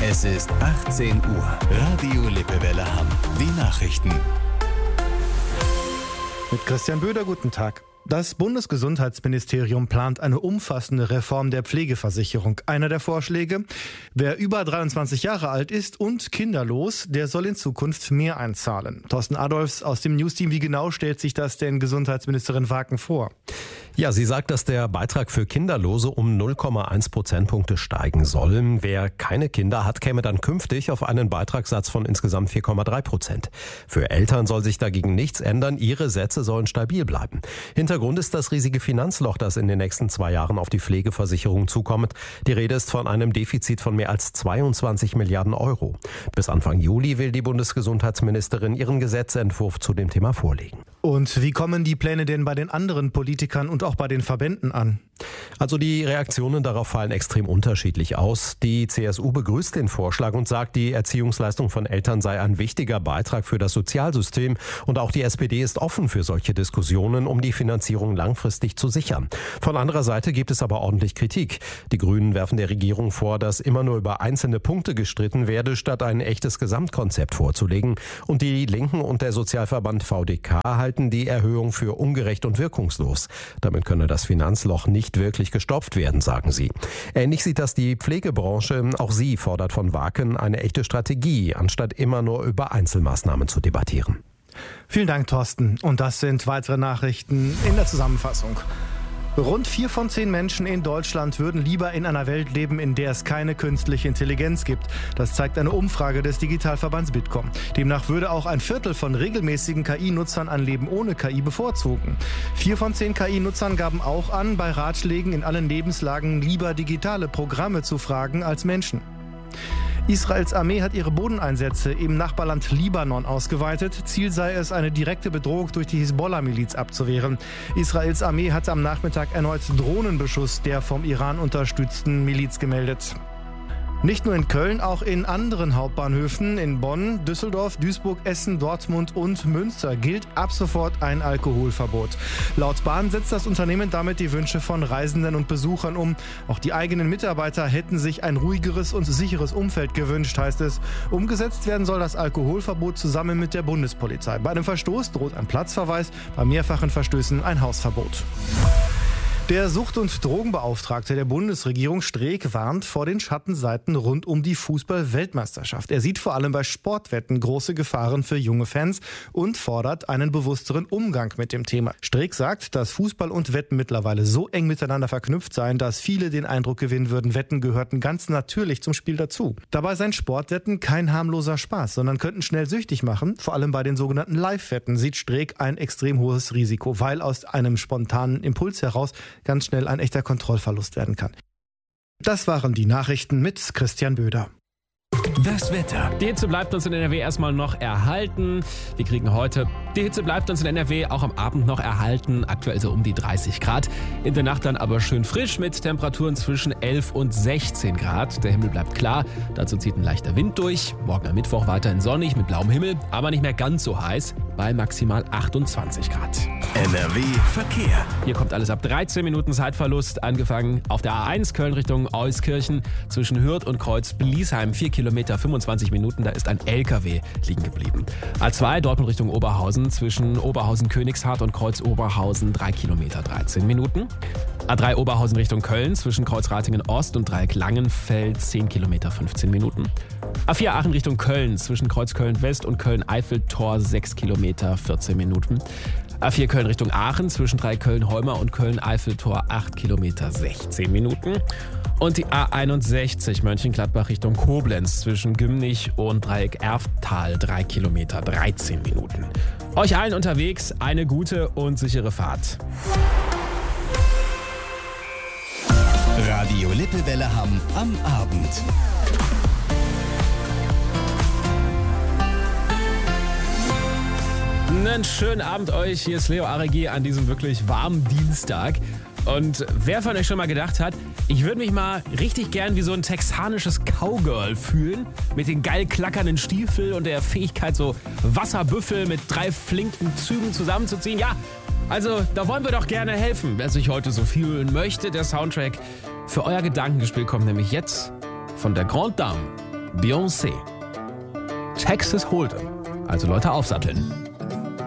Es ist 18 Uhr. Radio Lippewelle Hamm. Die Nachrichten. Mit Christian Böder, guten Tag. Das Bundesgesundheitsministerium plant eine umfassende Reform der Pflegeversicherung. Einer der Vorschläge: Wer über 23 Jahre alt ist und kinderlos, der soll in Zukunft mehr einzahlen. Thorsten Adolfs aus dem Newsteam. Wie genau stellt sich das denn Gesundheitsministerin Waken vor? Ja, sie sagt, dass der Beitrag für Kinderlose um 0,1 Prozentpunkte steigen soll. Wer keine Kinder hat, käme dann künftig auf einen Beitragssatz von insgesamt 4,3%. Für Eltern soll sich dagegen nichts ändern. Ihre Sätze sollen stabil bleiben. Hintergrund ist das riesige Finanzloch, das in den nächsten 2 Jahren auf die Pflegeversicherung zukommt. Die Rede ist von einem Defizit von mehr als 22 Milliarden Euro. Bis Anfang Juli will die Bundesgesundheitsministerin ihren Gesetzentwurf zu dem Thema vorlegen. Und wie kommen die Pläne denn bei den anderen Politikern und auch bei den Verbänden an? Also die Reaktionen darauf fallen extrem unterschiedlich aus. Die CSU begrüßt den Vorschlag und sagt, die Erziehungsleistung von Eltern sei ein wichtiger Beitrag für das Sozialsystem. Und auch die SPD ist offen für solche Diskussionen, um die Finanzierung langfristig zu sichern. Von anderer Seite gibt es aber ordentlich Kritik. Die Grünen werfen der Regierung vor, dass immer nur über einzelne Punkte gestritten werde, statt ein echtes Gesamtkonzept vorzulegen. Und die Linken und der Sozialverband VDK halten die Erhöhung für ungerecht und wirkungslos. Damit könne das Finanzloch nicht wirklich gestopft werden, sagen sie. Ähnlich sieht das die Pflegebranche. Auch sie fordert von Waken eine echte Strategie, anstatt immer nur über Einzelmaßnahmen zu debattieren. Vielen Dank, Thorsten. Und das sind weitere Nachrichten in der Zusammenfassung. Rund 4 von 10 Menschen in Deutschland würden lieber in einer Welt leben, in der es keine künstliche Intelligenz gibt. Das zeigt eine Umfrage des Digitalverbands Bitkom. Demnach würde auch ein Viertel von regelmäßigen KI-Nutzern ein Leben ohne KI bevorzugen. 4 von 10 KI-Nutzern gaben auch an, bei Ratschlägen in allen Lebenslagen lieber digitale Programme zu fragen als Menschen. Israels Armee hat ihre Bodeneinsätze im Nachbarland Libanon ausgeweitet. Ziel sei es, eine direkte Bedrohung durch die Hisbollah-Miliz abzuwehren. Israels Armee hat am Nachmittag erneut Drohnenbeschuss der vom Iran unterstützten Miliz gemeldet. Nicht nur in Köln, auch in anderen Hauptbahnhöfen in Bonn, Düsseldorf, Duisburg, Essen, Dortmund und Münster gilt ab sofort ein Alkoholverbot. Laut Bahn setzt das Unternehmen damit die Wünsche von Reisenden und Besuchern um. Auch die eigenen Mitarbeiter hätten sich ein ruhigeres und sicheres Umfeld gewünscht, heißt es. Umgesetzt werden soll das Alkoholverbot zusammen mit der Bundespolizei. Bei einem Verstoß droht ein Platzverweis, bei mehrfachen Verstößen ein Hausverbot. Der Sucht- und Drogenbeauftragte der Bundesregierung Streeck warnt vor den Schattenseiten rund um die Fußball-Weltmeisterschaft. Er sieht vor allem bei Sportwetten große Gefahren für junge Fans und fordert einen bewussteren Umgang mit dem Thema. Streeck sagt, dass Fußball und Wetten mittlerweile so eng miteinander verknüpft seien, dass viele den Eindruck gewinnen würden, Wetten gehörten ganz natürlich zum Spiel dazu. Dabei seien Sportwetten kein harmloser Spaß, sondern könnten schnell süchtig machen. Vor allem bei den sogenannten Live-Wetten sieht Streeck ein extrem hohes Risiko, weil aus einem spontanen Impuls heraus ganz schnell ein echter Kontrollverlust werden kann. Das waren die Nachrichten mit Christian Böder. Das Wetter. Die Hitze bleibt uns in NRW erstmal noch erhalten. Wir kriegen heute, die Hitze bleibt uns in NRW auch am Abend noch erhalten. Aktuell so um die 30 Grad. In der Nacht dann aber schön frisch mit Temperaturen zwischen 11 und 16 Grad. Der Himmel bleibt klar. Dazu zieht ein leichter Wind durch. Morgen am Mittwoch weiterhin sonnig mit blauem Himmel, aber nicht mehr ganz so heiß bei maximal 28 Grad. NRW Verkehr. Hier kommt alles ab 13 Minuten Zeitverlust. Angefangen auf der A1 Köln Richtung Euskirchen zwischen Hürth und Kreuz-Bliesheim. 4 Kilometer, 25 Minuten, da ist ein LKW liegen geblieben. A2 Dortmund Richtung Oberhausen zwischen Oberhausen-Königshardt und Kreuz-Oberhausen 3 Kilometer, 13 Minuten. A3 Oberhausen Richtung Köln zwischen Kreuz-Ratingen Ost und Dreieck Langenfeld 10 Kilometer, 15 Minuten. A4 Aachen Richtung Köln zwischen Kreuz Köln West und Köln-Eiffeltor 6 Kilometer, 14 Minuten. A4 Köln Richtung Aachen zwischen Dreieck Köln-Holmer und Köln-Eiffeltor 8 Kilometer, 16 Minuten. Und die A61 Mönchengladbach Richtung Koblenz zwischen Gümnich und Dreieck Erftal 3 Kilometer, 13 Minuten. Euch allen unterwegs eine gute und sichere Fahrt. Radio Lippewelle Hamm am Abend. Einen schönen Abend euch. Hier ist Leo Aregi an diesem wirklich warmen Dienstag. Und wer von euch schon mal gedacht hat, ich würde mich mal richtig gern wie so ein texanisches Cowgirl fühlen, mit den geil klackernden Stiefeln und der Fähigkeit, so Wasserbüffel mit 3 flinken Zügen zusammenzuziehen. Ja, also da wollen wir doch gerne helfen, wer sich heute so fühlen möchte. Der Soundtrack für euer Gedankengespiel kommt nämlich jetzt von der Grande Dame. Beyoncé. Texas Hold'em. Also Leute aufsatteln.